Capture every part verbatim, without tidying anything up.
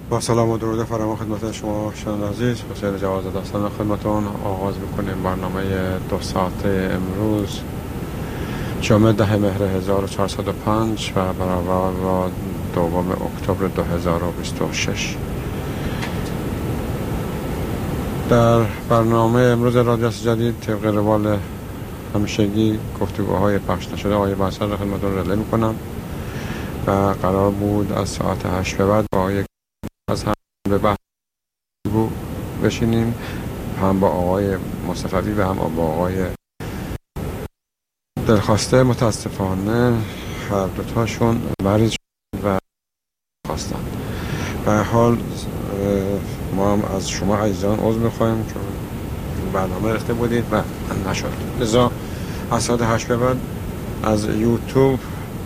با سلام و درود فراوان خدمت شما شنوندگان عزیز، حسین جواد داستان خدمتتون آغاز می‌کنیم برنامه دو ساعته امروز جمعه ده مهر هزار و چهارصد و پنج و برابر با دوم اکتبر دو هزار و بیست و شش. در برنامه امروز رادیو جدید طبق روال همیشگی گفتگوهای پخش نشده آقای بحثر را خدمتتون رله می‌کنم و قرار بود از ساعت هشت به بعد با یک از هم به بحث بشینیم، هم با آقای مصطفی و هم با آقای دلخواسته. متاسفانه هر دوتاشون مریض شدن و خواستن. به هر حال ما هم از شما عزیزان عذر می‌خوایم که برنامه رفته بودید و نشد. لذا از ساعت هشت به بعد از یوتیوب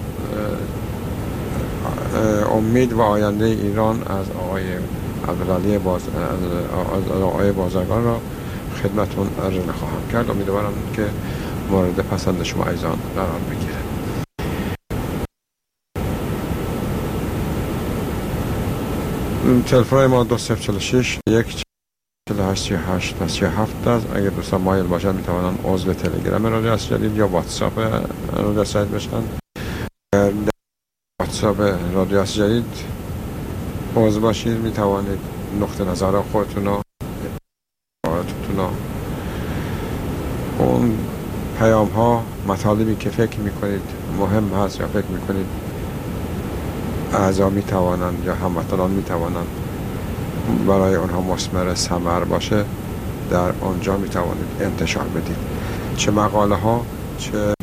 امید و آینده ایران از آقای عبدالعلی باز... از آقای بازرگان را خدمتون عرض خواهم کرد. امیدوارم که مورد پسند شما عزیزان قرار بگیره. تلفن ما دو صفر چهل و شش یک چهل و هشت سی و هشت و سی و هفت است. اگر دوستان مایل باشند میتوانند عضو تلگرام رادیو جدید یا واتساپ رادیو جدید بشن. واتساپ رادیو جدید عضو باشید، می توانید نقطه نظر خودتون رو اون پیام ها مطالبی که فکر می کنید مهم هست یا فکر می کنید اعضا می توانند یا هموطنان می توانند برای اونها مثمر ثمر باشه، در آنجا می توانید انتشار بدید. چه مقاله ها، چه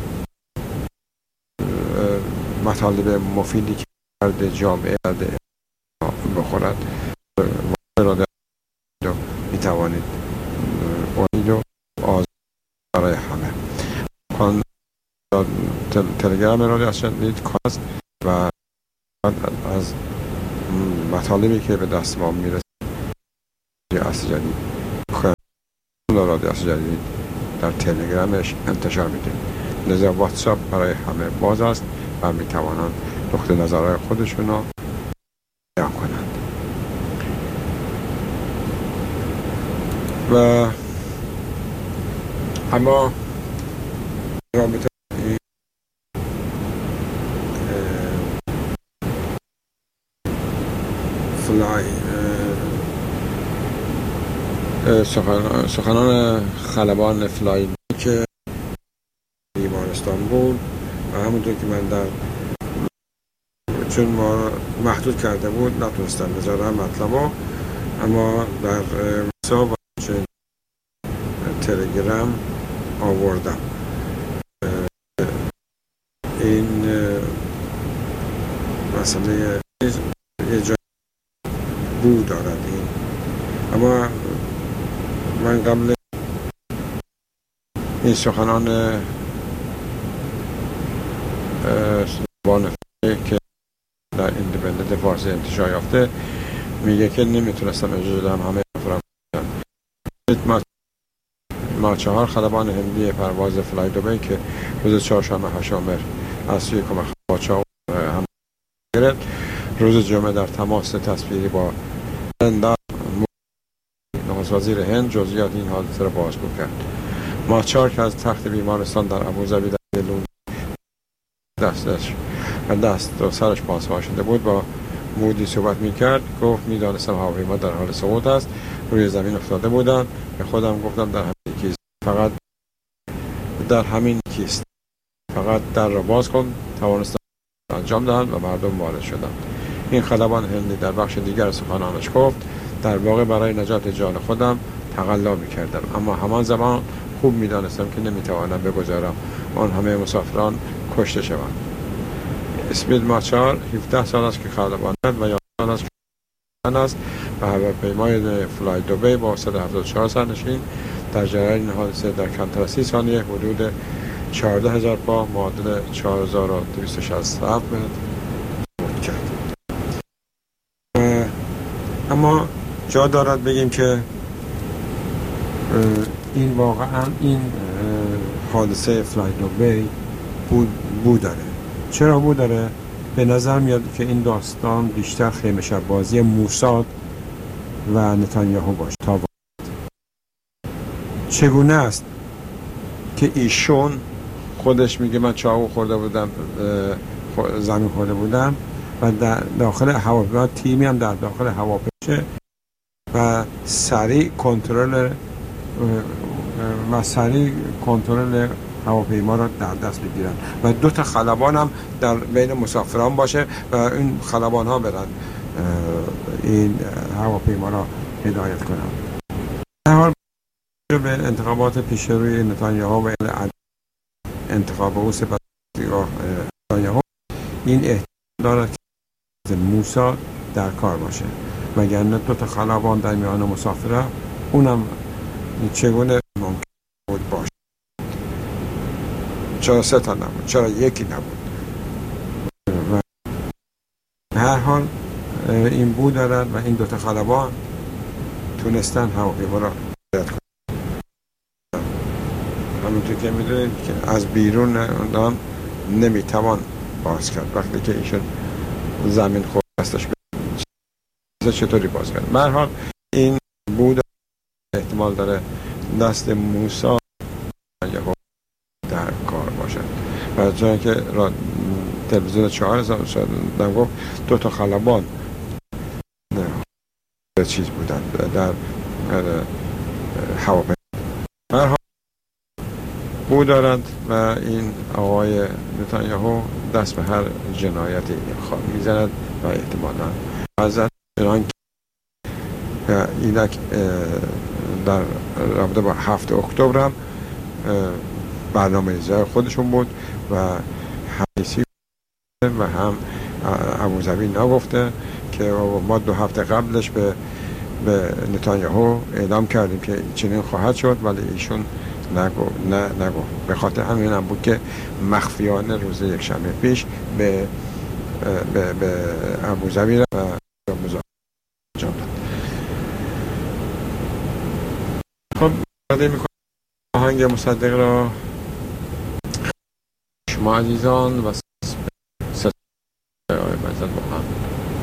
مطالب مفیدی که درد جامعه درد بخورد رادیو می توانید اونیدو آز برای همه کان تل... تلگرام رادیو جدید کاست و از مطالبی که به دست ما میرسه رادیو جدید رادیو جدید در تلگرامش انتشار میدیم. لذا واتساپ برای همه باز است و می توانند نقطه نظرهای خودشون رو بیان کنند. و اما رابطه فلای سخنان, سخنان خلبان فلای که بیمارستان بود و همونطور که من در چون ما محدود کرده بود نتونستم بذارم مطلبا، اما در حساب تلگرام آوردم. این مسئله یه جای بود دارد این، اما من قبل این سخنان بان که در ایندیپندنت فارسی انتشار یافته میگه که نمیتونستم اجازه بدم همه افراد ما ما چهار خلبان هندی پرواز فلای دوبی که روز چهارشنبه هشتم مهر از سوی کمک خواچاو هم گرفت، روز جمعه در تماس تصویری با هند نخست وزیر هند جزئیات این حادثه را بازگو کرد. ماچار که از تخت بیمارستان در ابوظبی در لون دستش و دست و سرش پاسبان شده بود با مودی صحبت میکرد. گفت میدانستم هواپیما در حال سقوط است، روی زمین افتاده بودم. به خودم گفتم در همین کیست فقط در همین کیست فقط در را باز کن. توانستم انجام دهند و مردم وارد شدند. این خلبان هندی در بخش دیگر سخنانش گفت در واقع برای نجات جان خودم تقلا میکردم، اما همان زمان خوب میدانستم که نمیتوانم بگذارم آن همه مسافران کشته شوند. اسمید ماچار هفده سال است که خلبان است و یازده سال است که من است و هواپیمای فلای دوبی با صد و هفتاد و چهار سرنشین در جریان این حادثه در کمتر از سی ثانیه حدود چهارده هزار پا معادل چهار هزار و دویست و شصت و هفت متر صعود کرد. اما جا دارد بگیم که این واقعا این حادثه فلای دوبی بود بود داره. چرا بود داره؟ به نظر میاد که این داستان بیشتر خیمه شب بازی موساد و نتانیاهو باشه. تا چگونه است که ایشون خودش میگه من چاقو خورده بودم، زمین خورده بودم و در داخل هواپیما تیمی هم در داخل هواپیما و سریع کنترل و سریع کنترل هواپیما را در دست بگیرن و دو تا خلبان هم در بین مسافران باشه و این خلبان ها برن این هواپیما را هدایت کنن. در حال به انتخابات پیش روی نتانیاهو و انتخاب او سپس نتانیاهو این احتمال دارد که موساد در کار باشه، وگرنه دو تا خلبان در میان مسافره اونم چگونه ممکن بود باشه؟ چرا سه تا نبود؟ چرا یکی نبود؟ و هر حال این بود دارد و این دو تا خلبان تونستن هواپیما را هدایت کنند. همونطور که میدونید که از بیرون هم نمیتوان باز کرد. وقتی که ایشون زمین خورد دستش به چطوری باز کرد؟ به هر حال این بود احتمال داره دست موسی در کار باشد و چون که تلویزیون چهار هزار شدن گفت دو تا خلبان چیز بودن در هواپیما هر حال بود دارند و این آقای نتانیاهو دست به هر جنایتی میزند و احتمالا از ایران که اینک در رابطه با هفت اکتبر هم برنامه ریزی خودشون بود و حدیثی و هم ابوظبی نگفته که ما دو هفته قبلش به به نتانیاهو اعلام کردیم که چنین خواهد شد، ولی ایشون نگو نه نگو به خاطر همین هم بود که مخفیانه روز یک شنبه پیش به به به ابوظبی و مذاکره انجام داد. خب بعد می‌کنم آهنگ مصدق را شما عزیزان و